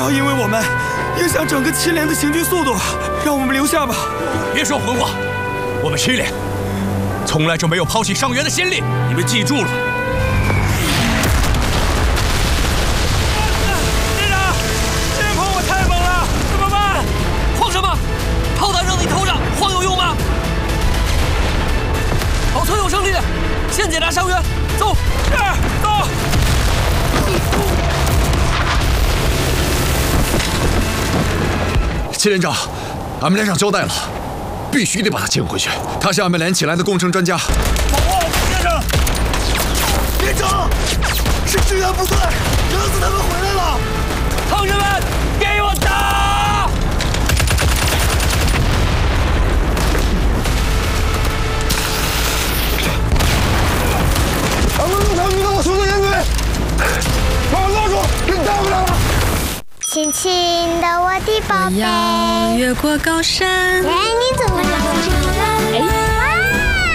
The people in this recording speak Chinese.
要因为我们影响整个7连的行军速度，让我们留下吧。 别说混话，我们7连从来就没有抛弃伤员的先例，你们记住了。 连长，这炮我太猛了，怎么办？ 慌什么？炮弹扔你头上，慌有用吗？保存有胜利，先检查伤员，走。 是，走。 7连长，俺们连长交代了，必须得把他请回去。他是俺们连请来的工程专家。 保护好先生。连长，是支援部队，杨子他们回来了。 同志们，给我打！ 俺们路上遇到了兄弟联队，把我拉住，给你带回来了。 亲亲的我的宝贝， 我要越过高山。 哎，你怎么了？哎。